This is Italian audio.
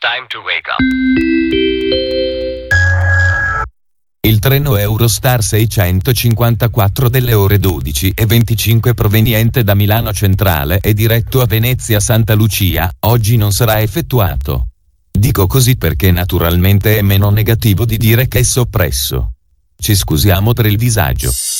time to wake up. Il treno Eurostar 654 delle ore 12:25 proveniente da Milano Centrale e diretto a Venezia Santa Lucia, oggi non sarà effettuato. Dico così perché naturalmente è meno negativo di dire che è soppresso. Ci scusiamo per il disagio.